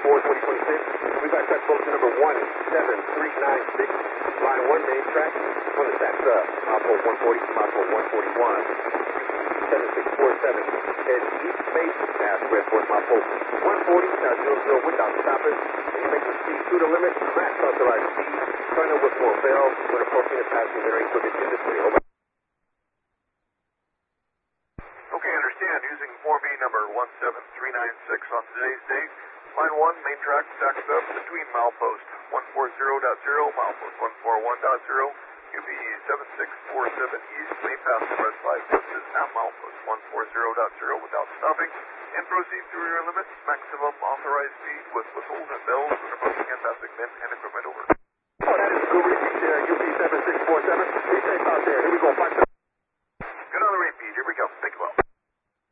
2026. We've got track bulletin number 17396. Line 1 main track. On the stacks up. Milepost 140 to milepost 141. 7647. Head east base. Pass Redport milepost 140. Now 00 without stopping. And you make the speed to the limit. Max authorized speed. Turn over with more bell. When approaching the passing entering quick industry. Over. Okay, understand. Using 4B number 17396 on today's date. Line 1, main track stacks up between milepost 140.0, milepost 141.0, UP 7647 east, main pass press 5 passes at milepost 140.0 without stopping, and proceed through your limits, maximum authorized speed with whistles and bells when approaching and passing men and equipment over. Oh, that is good repeat there, UP 7647. Be safe out there. Here we go.